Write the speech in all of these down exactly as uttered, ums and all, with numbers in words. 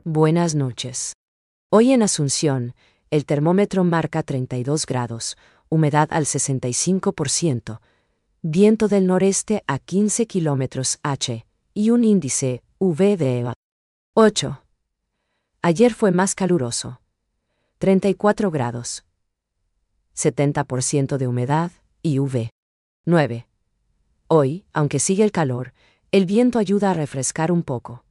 Buenas noches. Hoy en Asunción, el termómetro marca treinta y dos grados, humedad al sesenta y cinco por ciento, viento del noreste a quince kilómetros hora y un índice U V de ocho. Ayer fue más caluroso. treinta y cuatro grados. setenta por ciento de humedad y U V nueve. Hoy, aunque sigue el calor, el viento ayuda a refrescar un poco.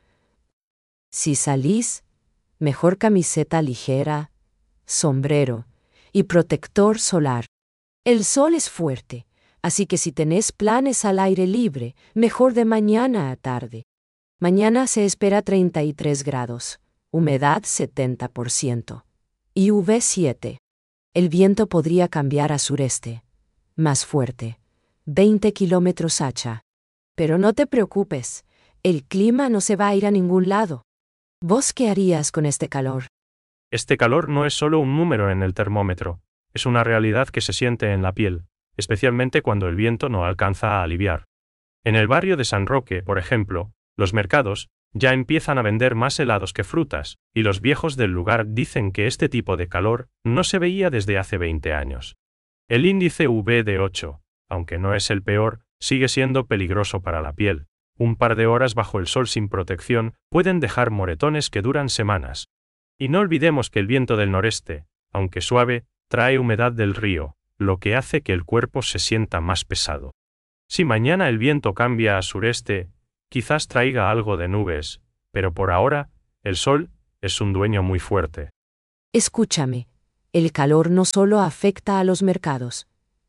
Si salís, mejor camiseta ligera, sombrero y protector solar. El sol es fuerte, así que si tenés planes al aire libre, mejor de mañana a tarde. Mañana se espera treinta y tres grados, humedad setenta por ciento y U V siete. El viento podría cambiar a sureste, más fuerte, veinte kilómetros hora. Pero no te preocupes, el clima no se va a ir a ningún lado. ¿Vos qué harías con este calor? Este calor no es solo un número en el termómetro, es una realidad que se siente en la piel, especialmente cuando el viento no alcanza a aliviar. En el barrio de San Roque, por ejemplo, los mercados ya empiezan a vender más helados que frutas, y los viejos del lugar dicen que este tipo de calor no se veía desde hace veinte años. El índice U V de ocho, aunque no es el peor, sigue siendo peligroso para la piel. Un par de horas bajo el sol sin protección pueden dejar moretones que duran semanas. Y no olvidemos que el viento del noreste, aunque suave, trae humedad del río, lo que hace que el cuerpo se sienta más pesado. Si mañana el viento cambia a sureste, quizás traiga algo de nubes, pero por ahora, el sol es un dueño muy fuerte. Escúchame, el calor no solo afecta a los mercados.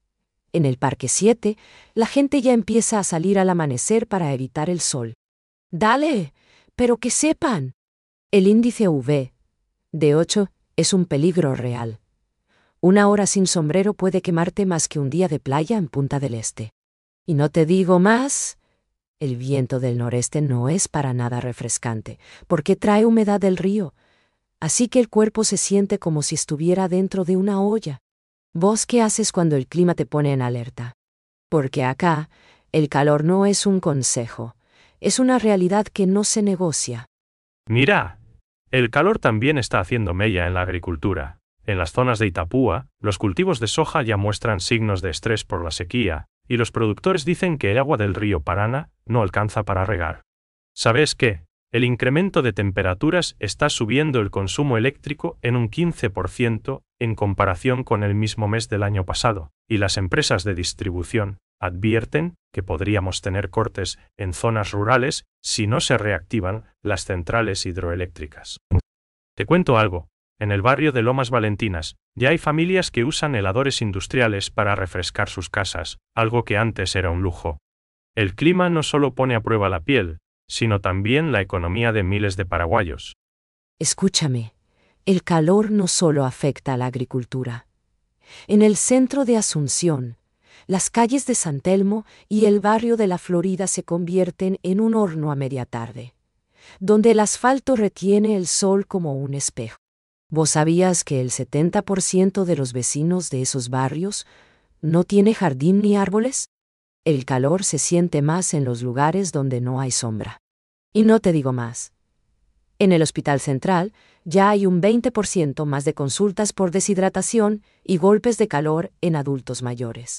En el Parque siete, la gente ya empieza a salir al amanecer para evitar el sol. Dale, pero que sepan. El índice U V de ocho es un peligro real. Una hora sin sombrero puede quemarte más que un día de playa en Punta del Este. Y no te digo más, el viento del noreste no es para nada refrescante, porque trae humedad del río, así que el cuerpo se siente como si estuviera dentro de una olla. ¿Vos qué haces cuando el clima te pone en alerta? Porque acá, el calor no es un consejo, es una realidad que no se negocia. Mira, el calor también está haciendo mella en la agricultura. En las zonas de Itapúa, los cultivos de soja ya muestran signos de estrés por la sequía, y los productores dicen que el agua del río Paraná no alcanza para regar. ¿Sabes qué? El incremento de temperaturas está subiendo el consumo eléctrico en un quince por ciento en comparación con el mismo mes del año pasado, y las empresas de distribución advierten que podríamos tener cortes en zonas rurales si no se reactivan las centrales hidroeléctricas. Te cuento algo, en el barrio de Lomas Valentinas ya hay familias que usan heladores industriales para refrescar sus casas, algo que antes era un lujo. El clima no solo pone a prueba la piel, sino también la economía de miles de paraguayos. Escúchame, el calor no solo afecta a la agricultura. En el centro de Asunción, las calles de San Telmo y el barrio de La Florida se convierten en un horno a media tarde, donde el asfalto retiene el sol como un espejo. ¿Vos sabías que el setenta por ciento de los vecinos de esos barrios no tiene jardín ni árboles? El calor se siente más en los lugares donde no hay sombra. Y no te digo más. En el Hospital Central ya hay un veinte por ciento más de consultas por deshidratación y golpes de calor en adultos mayores.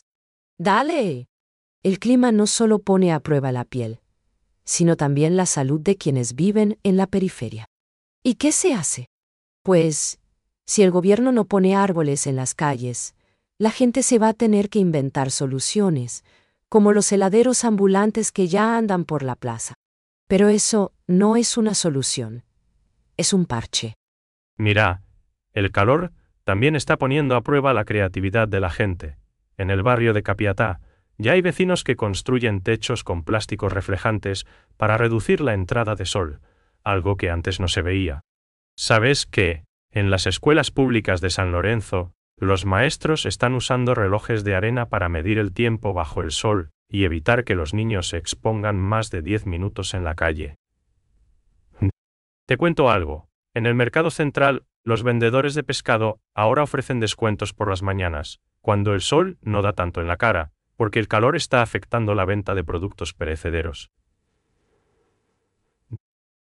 ¡Dale! El clima no solo pone a prueba la piel, sino también la salud de quienes viven en la periferia. ¿Y qué se hace? Pues, si el gobierno no pone árboles en las calles, la gente se va a tener que inventar soluciones, como los heladeros ambulantes que ya andan por la plaza. Pero eso no es una solución, es un parche. Mira, el calor también está poniendo a prueba la creatividad de la gente. En el barrio de Capiatá, ya hay vecinos que construyen techos con plásticos reflejantes para reducir la entrada de sol, algo que antes no se veía. ¿Sabes que, en las escuelas públicas de San Lorenzo, los maestros están usando relojes de arena para medir el tiempo bajo el sol y evitar que los niños se expongan más de diez minutos en la calle? Te cuento algo. En el mercado central, los vendedores de pescado ahora ofrecen descuentos por las mañanas, cuando el sol no da tanto en la cara, porque el calor está afectando la venta de productos perecederos.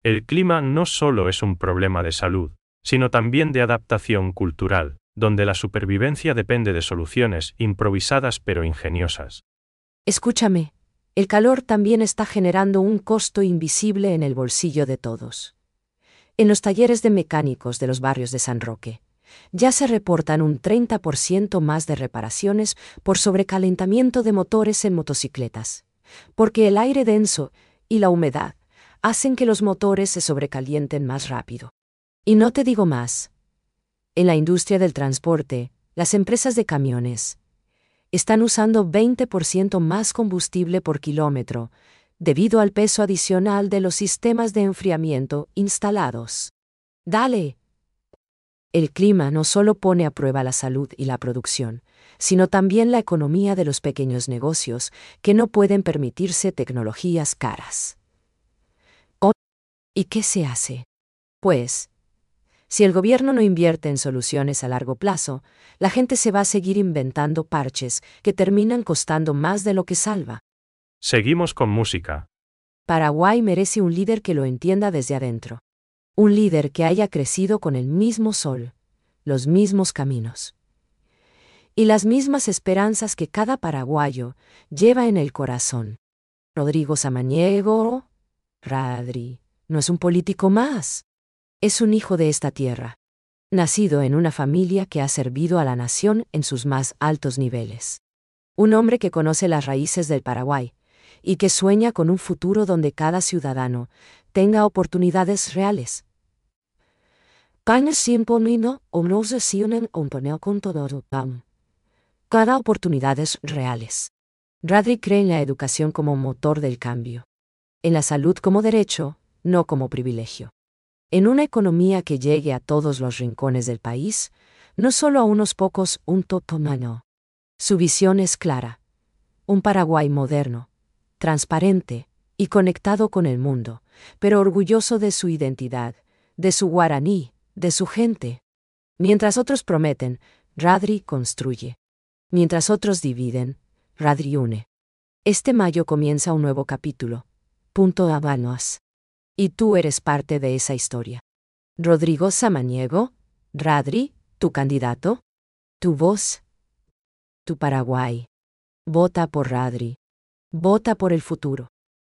El clima no solo es un problema de salud, sino también de adaptación cultural, donde la supervivencia depende de soluciones improvisadas pero ingeniosas. Escúchame, el calor también está generando un costo invisible en el bolsillo de todos. En los talleres de mecánicos de los barrios de San Roque, ya se reportan un treinta por ciento más de reparaciones por sobrecalentamiento de motores en motocicletas, porque el aire denso y la humedad hacen que los motores se sobrecalienten más rápido. Y no te digo más. En la industria del transporte, las empresas de camiones están usando veinte por ciento más combustible por kilómetro, debido al peso adicional de los sistemas de enfriamiento instalados. Dale. El clima no solo pone a prueba la salud y la producción, sino también la economía de los pequeños negocios que no pueden permitirse tecnologías caras. ¿Y qué se hace? Pues, si el gobierno no invierte en soluciones a largo plazo, la gente se va a seguir inventando parches que terminan costando más de lo que salva. Seguimos con música. Paraguay merece un líder que lo entienda desde adentro. Un líder que haya crecido con el mismo sol, los mismos caminos y las mismas esperanzas que cada paraguayo lleva en el corazón. Rodrigo Samaniego, Radri, no es un político más. Es un hijo de esta tierra, nacido en una familia que ha servido a la nación en sus más altos niveles. Un hombre que conoce las raíces del Paraguay y que sueña con un futuro donde cada ciudadano tenga oportunidades reales. Cada oportunidades reales. Radri cree en la educación como motor del cambio, en la salud como derecho, no como privilegio. En una economía que llegue a todos los rincones del país, no solo a unos pocos, un totomano. Su visión es clara. Un Paraguay moderno, transparente y conectado con el mundo, pero orgulloso de su identidad, de su guaraní, de su gente. Mientras otros prometen, Radri construye. Mientras otros dividen, Radri une. Este mayo comienza un nuevo capítulo. Punto Habanos. Y tú eres parte de esa historia. Rodrigo Samaniego, Radri, tu candidato, tu voz, tu Paraguay. Vota por Radri. Vota por el futuro.